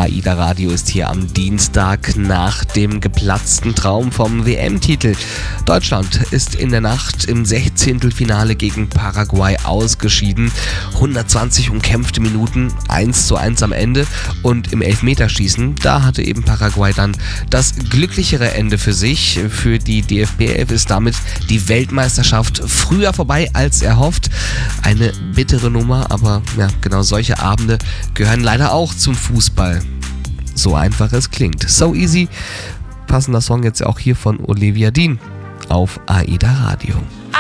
AIDA Radio ist hier am Dienstag nach dem geplatzten Traum vom WM-Titel. Deutschland ist in der Nacht im 16. Finale gegen Paraguay ausgeschieden. 120 umkämpfte Minuten, 1:1 am Ende. Und im Elfmeterschießen, da hatte eben Paraguay dann das glücklichere Ende für sich. Für die DFB 11 ist damit die Weltmeisterschaft früher vorbei als erhofft. Eine bittere Nummer, aber ja, genau solche Abende gehören leider auch zum Fußball. So einfach es klingt. So Easy, passender Song jetzt auch hier von Olivia Dean auf AIDA Radio.